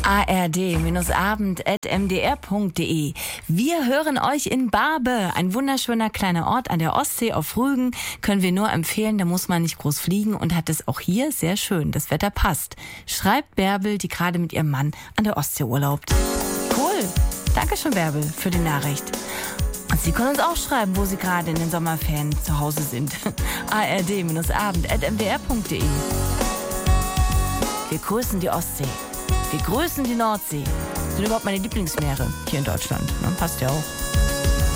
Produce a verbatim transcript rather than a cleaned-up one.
a r d abend at m d r punkt d e. Wir hören euch in Barbe, ein wunderschöner kleiner Ort an der Ostsee auf Rügen. Können wir nur empfehlen, da muss man nicht groß fliegen und hat es auch hier sehr schön. Das Wetter passt. Schreibt Bärbel, die gerade mit ihrem Mann an der Ostsee urlaubt. Cool. Dankeschön, Bärbel, für die Nachricht. Und Sie können uns auch schreiben, wo Sie gerade in den Sommerferien zu Hause sind. a r d abend at m d r punkt d e. Wir grüßen die Ostsee. Wir grüßen die Nordsee. Das sind überhaupt meine Lieblingsmeere hier in Deutschland. Ne? Passt ja auch.